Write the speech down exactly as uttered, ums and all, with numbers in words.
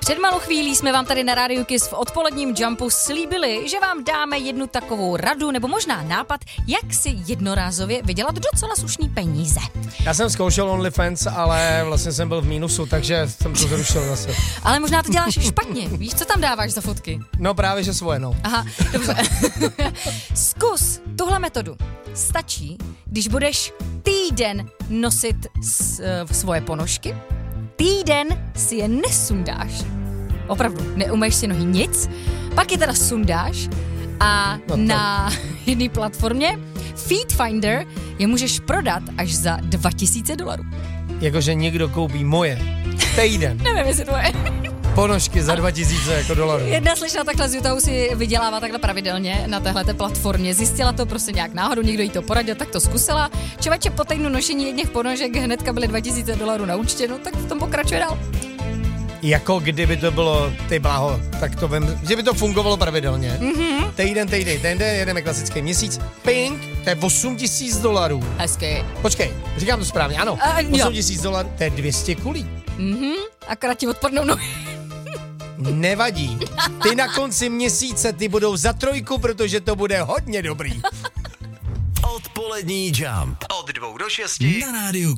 Před malou chvílí jsme vám tady na Radio Kiss v odpoledním Jumpu slíbili, že vám dáme jednu takovou radu nebo možná nápad, jak si jednorázově vydělat docela slušný peníze. Já jsem zkoušel OnlyFans, ale vlastně jsem byl v mínusu, takže jsem to zrušil zase. Ale možná to děláš špatně. Víš, co tam dáváš za fotky? No právě, že svoje, no. Aha, dobře. Zkus tuhle metodu. Stačí, když budeš týden nosit s, uh, svoje ponožky, týden si je nesundáš. Opravdu, neumeješ si nohy nic, pak je teda sundáš a no to... na jedné platformě Feet Finder je můžeš prodat až za dva tisíce dolarů. Jakože někdo koupí moje týden. Nevím, jestli to je. Ponožky za dva tisíce jako dolarů. Jedna slečna takhle z Utahu si vydělává takhle pravidelně na téhleté platformě. Zjistila to prostě nějak náhodou, někdo jí to poradil, tak to zkusila. Čověče, po týdnu nošení jedněch ponožek hnedka byly dva tisíce dolarů na účtě, no tak v tom pokračuje dál. Jako kdyby to bylo, ty bláho, tak to vem, že by to fungovalo pravidelně. Mm-hmm. Týden, týden, týden, jedeme klasický měsíc. Ping, to je osm tisíc dolarů. Hezky. Počkej, říkám to správně, ano. Uh, osm tisíc dolarů, to je dvě stě kulí. Mhm, akorát ti odpadnou nohy. Nevadí. Ty na konci měsíce ty budou za trojku, protože to bude hodně dobrý. Odpolední Jump. Od dvou do šesti na rádiu